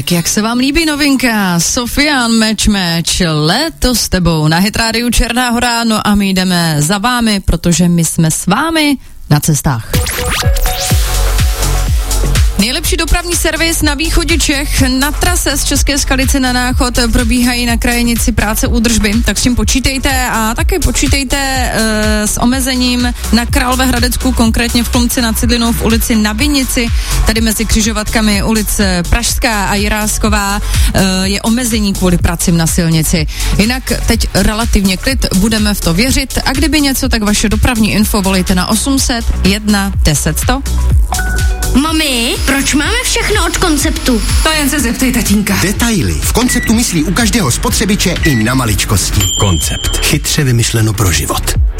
Tak jak se vám líbí novinka? Sofian Match, léto s tebou na Hit Rádiu Černá Hora, no a my jdeme za vámi, protože my jsme s vámi na cestách. Nejlepší dopravní servis na východě Čech. Na trase z České Skalice na Náchod probíhají na krajnici práce údržby, tak s tím počítejte a také počítejte s omezením na Královéhradecku, konkrétně v Chlumci nad Cidlinou v ulici Na Vinici, tady mezi křižovatkami ulice Pražská a Jirásková je omezení kvůli pracím na silnici. Jinak teď relativně klid, budeme v to věřit a kdyby něco, tak vaše dopravní info volejte na 800 1 10 100. Mami, proč máme všechno od Konceptu? To jen se zeptej tatínka. Detaily. V Konceptu myslí u každého spotřebiče i na maličkosti. Koncept. Chytře vymyšleno pro život.